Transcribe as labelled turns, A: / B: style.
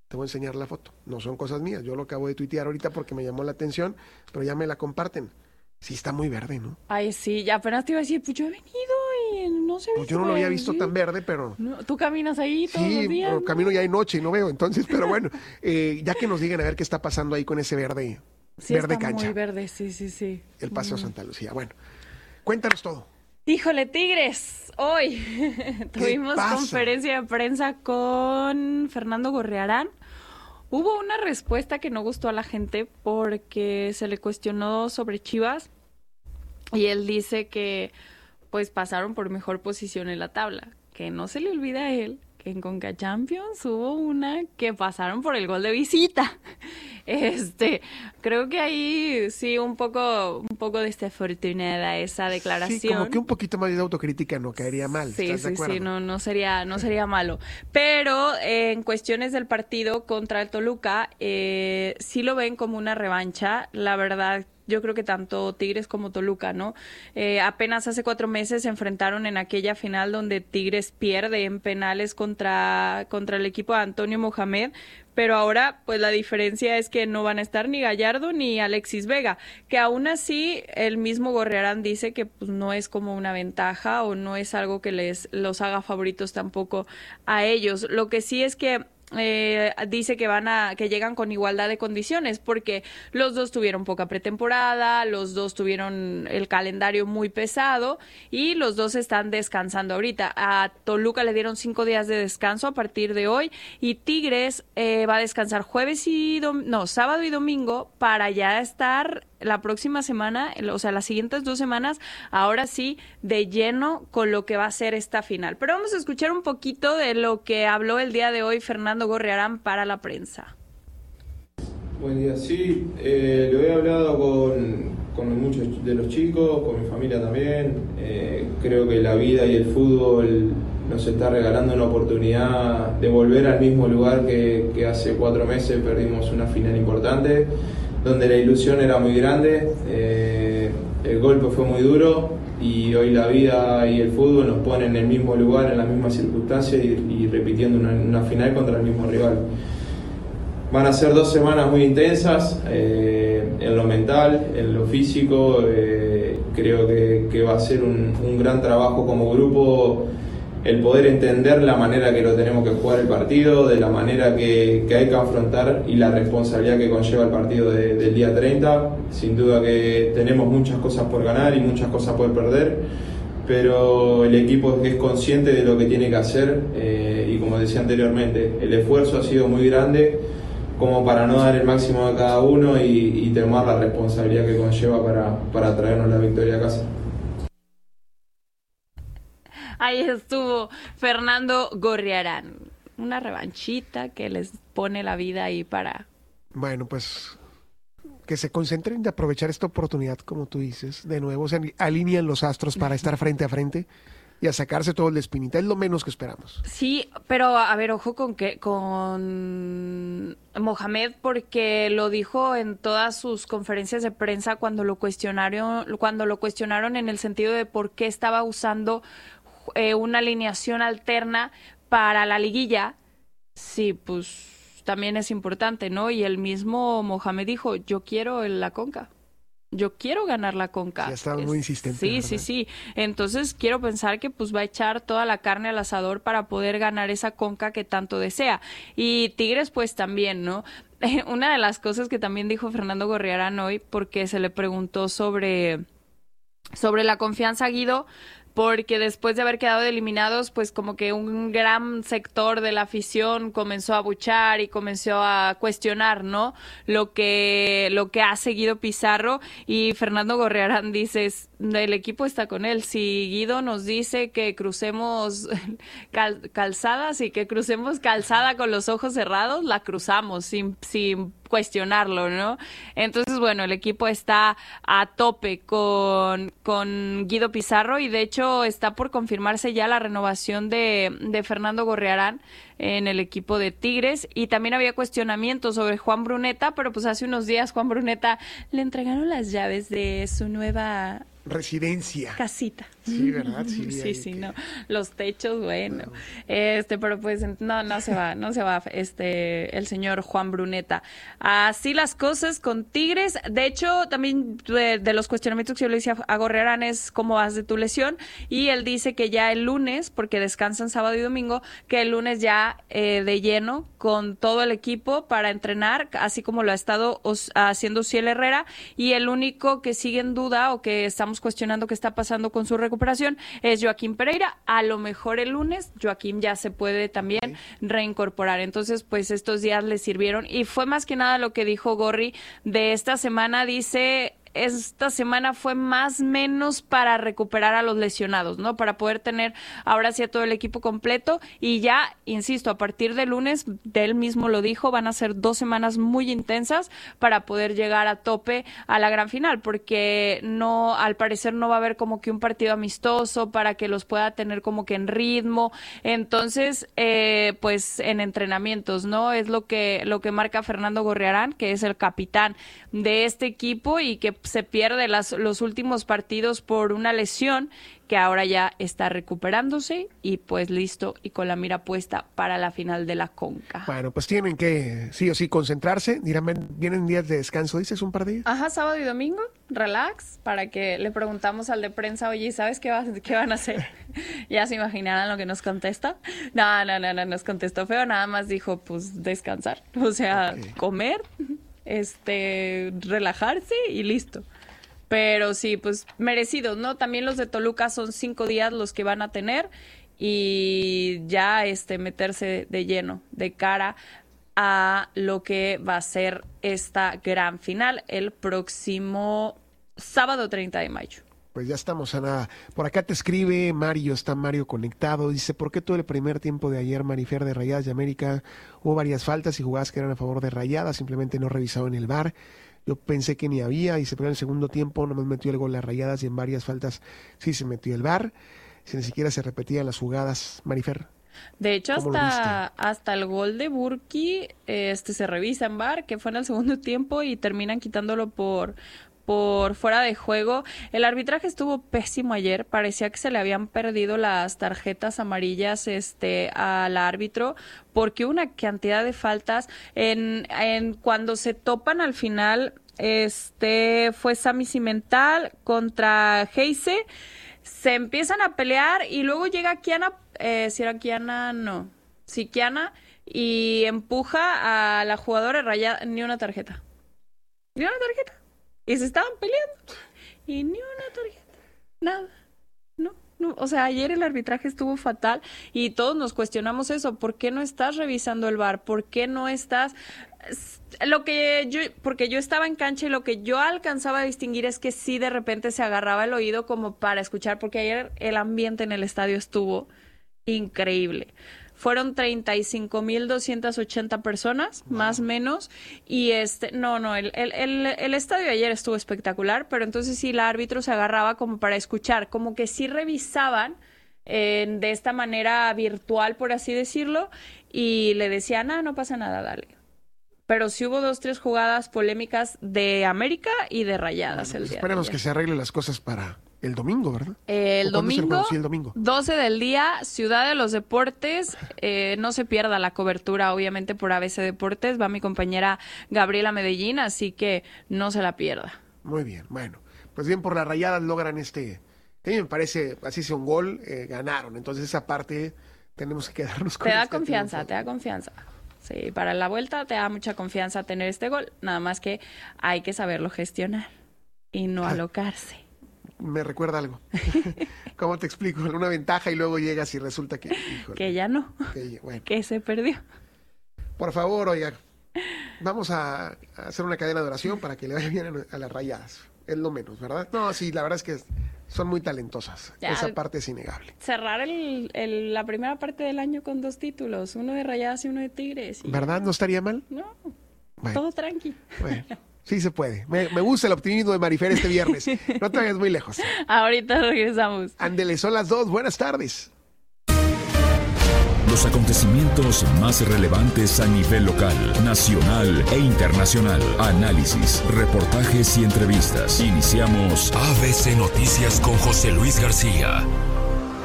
A: Te voy a enseñar la foto. No son cosas mías. Yo lo acabo de tuitear ahorita porque me llamó la atención, pero ya me la comparten. Sí, está muy verde, ¿no?
B: Ay, sí, ya apenas te iba a decir, pues yo he venido y no se
A: Pues yo
B: visto
A: no lo había visto
B: así.
A: tan verde, pero...
B: No, ¿tú caminas ahí todos los
A: Sí,
B: días?
A: pero
B: ¿No?
A: camino ya hay noche y no veo, entonces, pero bueno, ya que nos digan a ver qué está pasando ahí con ese verde,
B: Sí,
A: verde
B: está muy
A: cancha,
B: verde, sí, sí, sí.
A: el Paseo Santa Lucía. Bueno, cuéntanos todo.
B: Híjole, Tigres, hoy
A: ¿Qué
B: tuvimos
A: pasa?
B: conferencia de prensa con Fernando Gorriarán. Hubo una respuesta que no gustó a la gente porque se le cuestionó sobre Chivas y él dice que pues pasaron por mejor posición en la tabla. Que no se le olvide a él que en Conca Champions hubo una que pasaron por el gol de visita. Creo que ahí sí un poco desafortunada esa declaración.
A: Sí, como que un poquito más de autocrítica no caería mal,
B: Sí,
A: ¿estás de
B: sí,
A: acuerdo?
B: sí, no sería malo. Pero en cuestiones del partido contra el Toluca, sí lo ven como una revancha. La verdad, yo creo que tanto Tigres como Toluca, ¿no? Apenas hace 4 meses se enfrentaron en aquella final donde Tigres pierde en penales contra el equipo de Antonio Mohamed. Pero ahora, pues la diferencia es que no van a estar ni Gallardo ni Alexis Vega, que aún así el mismo Gorriarán dice que pues no es como una ventaja o no es algo que los haga favoritos tampoco a ellos. Lo que sí es que dice que llegan con igualdad de condiciones porque los dos tuvieron poca pretemporada, los dos tuvieron el calendario muy pesado y los dos están descansando ahorita. A Toluca le dieron 5 días de descanso a partir de hoy y Tigres va a descansar sábado y domingo para ya estar la próxima semana, o sea, las siguientes 2 semanas, ahora sí, de lleno con lo que va a ser esta final. Pero vamos a escuchar un poquito de lo que habló el día de hoy Fernando Gorriarán para la prensa.
C: Buen día, sí, lo he hablado con muchos de los chicos, con mi familia también. Creo que la vida y el fútbol nos está regalando una oportunidad de volver al mismo lugar que hace 4 meses perdimos una final importante, donde la ilusión era muy grande, el golpe fue muy duro y hoy la vida y el fútbol nos ponen en el mismo lugar, en las mismas circunstancias y repitiendo una final contra el mismo rival. Van a ser 2 semanas muy intensas en lo mental, en lo físico. Creo que va a ser un gran trabajo como grupo el poder entender la manera que lo tenemos que jugar el partido, de la manera que hay que afrontar y la responsabilidad que conlleva el partido del día 30. Sin duda que tenemos muchas cosas por ganar y muchas cosas por perder, pero el equipo es consciente de lo que tiene que hacer y como decía anteriormente, el esfuerzo ha sido muy grande como para no dar el máximo de cada uno y tomar la responsabilidad que conlleva para traernos la victoria a casa.
B: Ahí estuvo Fernando Gorriarán. Una revanchita que les pone la vida ahí para...
A: Bueno, pues que se concentren de aprovechar esta oportunidad, como tú dices. De nuevo se alinean los astros para estar frente a frente y a sacarse todo el de espinita. Es lo menos que esperamos.
B: Sí, pero a ver, ojo con Mohamed, porque lo dijo en todas sus conferencias de prensa cuando lo cuestionaron en el sentido de por qué estaba usando una alineación alterna para la liguilla. Sí, pues también es importante, ¿no? Y el mismo Mohamed dijo, yo quiero la Conca. Yo quiero ganar la Conca.
A: Sí, ha estado muy insistente.
B: Sí,
A: ¿verdad?
B: sí, sí. Entonces quiero pensar que pues va a echar toda la carne al asador para poder ganar esa Conca que tanto desea. Y Tigres pues también, ¿no? Una de las cosas que también dijo Fernando Gorriarán hoy, porque se le preguntó sobre la confianza a Guido, porque después de haber quedado eliminados, pues como que un gran sector de la afición comenzó a abuchar y comenzó a cuestionar, ¿no? Lo que ha seguido Pizarro, y Fernando Gorriarán dice, el equipo está con él. Si Guido nos dice que crucemos calzadas y que crucemos calzada con los ojos cerrados, la cruzamos sin cuestionarlo, ¿no? Entonces, bueno, el equipo está a tope con Guido Pizarro y de hecho está por confirmarse ya la renovación de Fernando Gorriarán en el equipo de Tigres, y también había cuestionamientos sobre Juan Bruneta, pero pues hace unos días Juan Bruneta le entregaron las llaves de su nueva
A: residencia.
B: Casita.
A: Sí, ¿verdad? Sí,
B: Sí, no. Los techos, bueno. Pero pues no se va, el señor Juan Bruneta. Así las cosas con Tigres. De hecho, también de los cuestionamientos que yo le decía a Gorriarán es cómo vas de tu lesión. Y él dice que ya el lunes, porque descansan sábado y domingo, que el lunes ya de lleno con todo el equipo para entrenar, así como lo ha estado haciendo Ciel Herrera. Y el único que sigue en duda o que estamos cuestionando qué está pasando con su recuperación es Joaquín Pereira. A lo mejor el lunes Joaquín ya se puede también reincorporar. Entonces, pues estos días le sirvieron. Y fue más que nada lo que dijo Gorri de esta semana. Dice, esta semana fue más o menos para recuperar a los lesionados, ¿no? Para poder tener ahora sí a todo el equipo completo. Y ya, insisto, a partir de lunes, él mismo lo dijo, van a ser 2 semanas muy intensas para poder llegar a tope a la gran final, porque no, al parecer no va a haber como que un partido amistoso para que los pueda tener como que en ritmo. Entonces, pues en entrenamientos, ¿no? Es lo que marca Fernando Gorriarán, que es el capitán de este equipo y que se pierde los últimos partidos por una lesión, que ahora ya está recuperándose y pues listo y con la mira puesta para la final de la Conca.
A: Bueno, pues tienen que sí o sí concentrarse. Vienen días de descanso, dices, un par de días.
B: Ajá, sábado y domingo, relax, para que le preguntamos al de prensa, oye, ¿sabes qué van a hacer? Ya se imaginarán lo que nos contesta. No, nos contestó feo, nada más dijo, pues, descansar, o sea, comer, relajarse y listo. Pero sí, pues merecidos, ¿no? También los de Toluca son 5 días los que van a tener y ya meterse de lleno, de cara a lo que va a ser esta gran final el próximo sábado 30 de mayo.
A: Pues ya estamos a nada. Por acá te escribe Mario, está Mario conectado. Dice, ¿por qué todo el primer tiempo de ayer, Marifer, de Rayadas de América, hubo varias faltas y jugadas que eran a favor de Rayadas? Simplemente no revisaban el VAR. Yo pensé que ni había, y se pegó en el segundo tiempo, nomás metió el gol las Rayadas y en varias faltas sí se metió el VAR. Si ni siquiera se repetían las jugadas, Marifer.
B: De hecho, hasta el gol de Burki se revisa en VAR, que fue en el segundo tiempo y terminan quitándolo por fuera de juego. El arbitraje estuvo pésimo ayer, parecía que se le habían perdido las tarjetas amarillas al árbitro, porque una cantidad de faltas cuando se topan al final, fue Sammy Cimental contra Heise, se empiezan a pelear y luego llega Kiana, Kiana, y empuja a la jugadora Rayada, ni una tarjeta. Y se estaban peleando. Y ni una tarjeta. Nada. No. O sea, ayer el arbitraje estuvo fatal y todos nos cuestionamos eso. ¿Por qué no estás revisando el VAR? ¿Por qué no estás...? Porque yo estaba en cancha y lo que yo alcanzaba a distinguir es que sí de repente se agarraba el oído como para escuchar, porque ayer el ambiente en el estadio estuvo increíble. Fueron 35,280 personas, más o menos, y el estadio ayer estuvo espectacular, pero entonces sí, el árbitro se agarraba como para escuchar, como que sí revisaban de esta manera virtual, por así decirlo, y le decían, no pasa nada, dale. Pero sí hubo 2-3 jugadas polémicas de América y de Rayadas el día.
A: Esperemos que se arreglen las cosas para el domingo, ¿verdad?
B: El domingo, 12 del día, Ciudad de los Deportes. No se pierda la cobertura, obviamente, por ABC Deportes. Va mi compañera Gabriela Medellín, así que no se la pierda.
A: Muy bien, bueno. Pues bien, por las Rayadas logran que a mí me parece, así sea un gol, ganaron. Entonces esa parte tenemos que quedarnos con
B: Te da confianza. Sí, para la vuelta te da mucha confianza tener este gol. Nada más que hay que saberlo gestionar y no alocarse.
A: Me recuerda algo. ¿Cómo te explico? Una ventaja y luego llegas y resulta que...
B: Que ya no. Que se perdió.
A: Por favor, oiga, vamos a hacer una cadena de oración para que le vaya bien a las Rayadas. Es lo menos, ¿verdad? No, sí, la verdad es que son muy talentosas. Ya, esa parte es innegable.
B: Cerrar la primera parte del año con 2 títulos, uno de Rayadas y uno de Tigres.
A: ¿Verdad? ¿No estaría mal?
B: No, todo tranqui.
A: Bueno. Sí se puede. Me gusta el optimismo de Marifer este viernes. No te vayas muy lejos.
B: Ahorita regresamos.
A: Ándele, son las 2. Buenas tardes.
D: los acontecimientos más relevantes a nivel local, nacional e internacional. Análisis, reportajes y entrevistas. Iniciamos ABC Noticias con José Luis García.